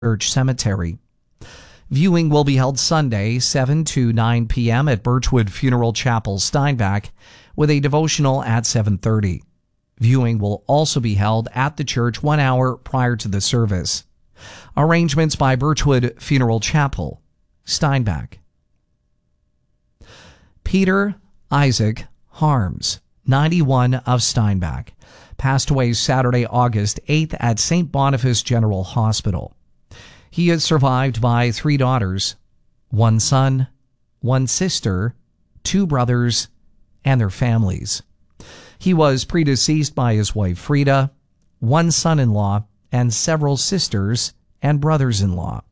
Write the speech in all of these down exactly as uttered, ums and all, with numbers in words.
Church Cemetery. Viewing will be held Sunday, seven to nine p.m. at Birchwood Funeral Chapel, Steinbach, with a devotional at seven thirty. Viewing will also be held at the church one hour prior to the service. Arrangements by Birchwood Funeral Chapel, Steinbach. Peter Isaac Harms, ninety-one, of Steinbach, passed away Saturday, August eighth at Saint Boniface General Hospital. He is survived by three daughters, one son, one sister, two brothers, and their families. He was predeceased by his wife Frida, one son-in-law, and several sisters and brothers-in-law.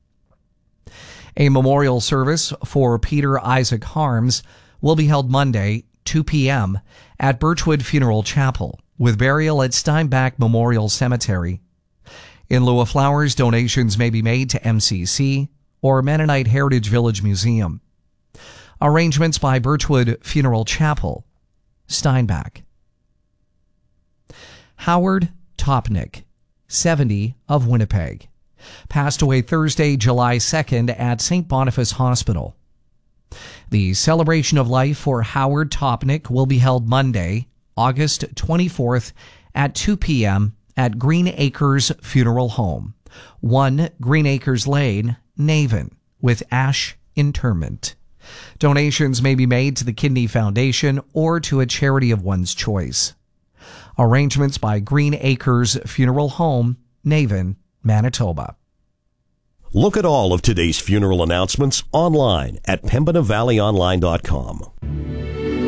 A memorial service for Peter Isaac Harms will be held Monday, two p.m. at Birchwood Funeral Chapel, with burial at Steinbach Memorial Cemetery. In lieu of flowers, donations may be made to M C C or Mennonite Heritage Village Museum. Arrangements by Birchwood Funeral Chapel, Steinbach. Howard Topnick, seventy, of Winnipeg, passed away Thursday, July second at Saint Boniface Hospital. The celebration of life for Howard Topnick will be held Monday, August twenty-fourth at two p.m. at Green Acres Funeral Home, one Green Acres Lane, Naven, with ash interment. Donations may be made to the Kidney Foundation or to a charity of one's choice. Arrangements by Green Acres Funeral Home, Naven, Manitoba. Look at all of today's funeral announcements online at pembina valley online dot com.